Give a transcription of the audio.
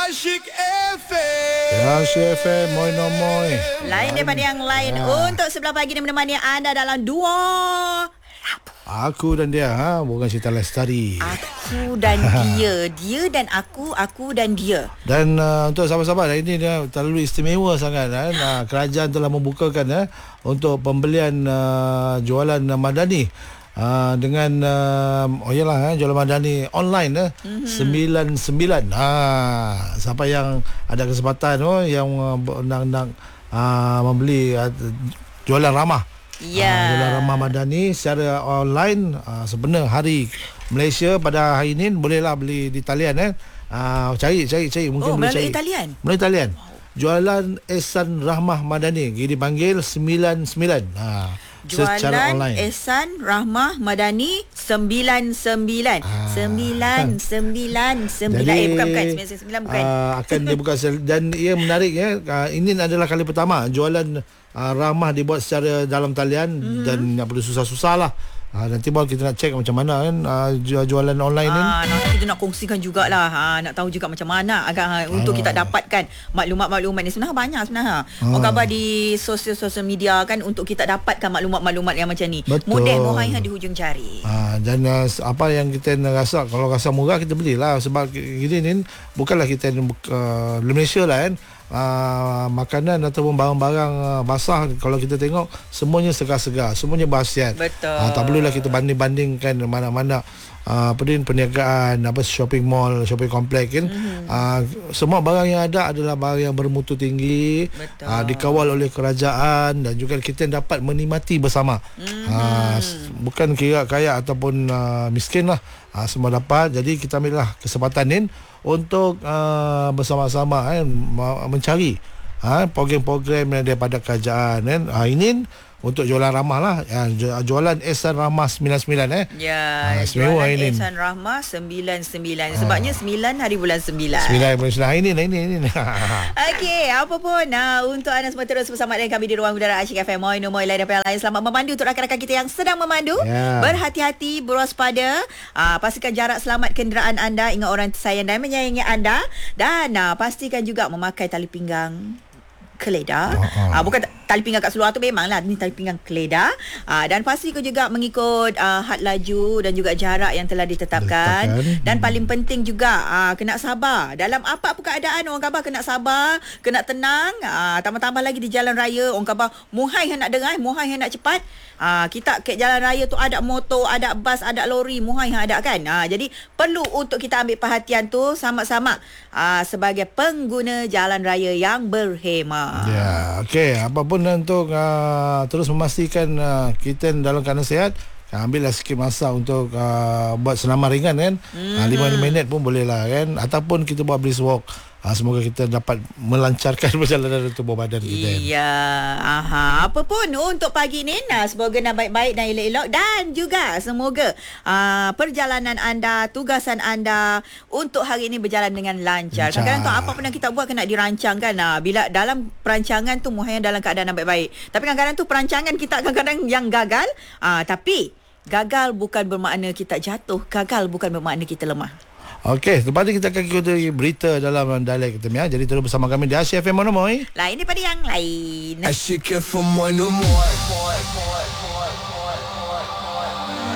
Asyik FM. Ya, Asyik FM, moi no moi. Lain daripada yang lain. Untuk sebelah pagi ni menemani anda dalam dua Aku dan dia, bukan cerita Lestari. Aku dan dia. Dia dan aku dan dia. Dan untuk sahabat-sahabat, ini dia terlalu istimewa sangat. Kerajaan telah membukakan untuk pembelian jualan madani. Dengan jualan madani online 99. Siapa yang ada kesempatan yang nak membeli jualan ramah, jualan ramah madani secara online sebenar hari Malaysia pada hari ini, bolehlah beli di talian cari mungkin boleh cari melalui talian. Jualan Ehsan Rahmah Madani dipanggil 99. Jualan Ehsan Rahmah Madani 99. 999. Bukan 999 bukan. Akan dibuka dan ia menarik ini adalah kali pertama jualan ramah dibuat secara dalam talian dan tak perlu susah-susah lah. Nanti baru kita nak check macam mana jualan online ni. Nanti kita nak kongsikan jugalah. Nak tahu juga macam mana untuk kita dapatkan maklumat-maklumat ni. Sebenarnya banyak sebenarnya. Orang khabar di sosial media kan untuk kita dapatkan maklumat-maklumat yang macam ni. Betul. Mudah muhaihan di hujung jari. Dan apa yang kita rasa, kalau rasa murah kita belilah, sebab gini ni bukanlah kita di Malaysia lah kan. Makanan ataupun barang-barang basah, kalau kita tengok semuanya segar-segar, semuanya berkhasiat. Betul. Tak perlulah kita banding-bandingkan mana-mana perniagaan shopping mall, shopping kompleks kan. Semua barang yang ada adalah barang yang bermutu tinggi, dikawal oleh kerajaan, dan juga kita dapat menikmati bersama. Bukan kira kaya ataupun miskin lah, semua dapat. Jadi kita ambillah kesempatan ni untuk bersama-sama mencari program-program daripada kerajaan kan. Ini untuk jualan ramah lah, jualan Ehsan Rahmah 99 jualan Ehsan Rahmah 99. Sebabnya 9 hari bulan 9. 9 bulan 9 ini. Okey, apa pun untuk anda semua terus bersama dengan kami di ruang udara Asyik FM. Moi no moi lain daripada yang lain. Selamat memandu untuk rakan-rakan kita yang sedang memandu. Berhati-hati, berwaspada, pastikan jarak selamat kenderaan anda, ingat orang tersayang dan menyayangi anda, dan pastikan juga memakai tali pinggang keledar. Bukan tali pinggang kat seluar tu, memanglah ni tali pinggang keledar. Dan pastikan juga mengikut had laju dan juga jarak yang telah ditetapkan. Dan paling penting juga kena sabar dalam apa-apa keadaan. Orang khabar kena sabar, kena tenang. Tambah-tambah lagi di jalan raya, orang khabar muhai yang nak dengar, muhai yang nak cepat. Kita ke jalan raya tu ada motor, ada bas, ada lori, muhai yang ada kan. Jadi perlu untuk kita ambil perhatian tu sama-sama sebagai pengguna jalan raya yang berhemah. Okey, apapun untuk terus memastikan kita dalam keadaan sihat, ambillah sikit masa untuk buat senaman ringan kan. 5 minit pun boleh lah kan, ataupun kita buat brisk walk. Semoga kita dapat melancarkan perjalanan tubuh badan kita. Apa pun untuk pagi ni, semoga nak baik-baik dan elok-elok, dan juga semoga perjalanan anda, tugasan anda untuk hari ini berjalan dengan lancar. Kadang-kadang apa pun yang kita buat kena dirancangkan. Bila dalam perancangan tu muhayyan dalam keadaan yang baik-baik. Tapi kadang-kadang tu perancangan kita kadang-kadang yang gagal. Tapi gagal bukan bermakna kita jatuh, gagal bukan bermakna kita lemah. Okey, lepas ni kita akan ikuti berita dalam dialek kita Jadi terus bersama kami di Asyik FM Mono Moi. Lain daripada yang lain. Asyik FM Mono Moi.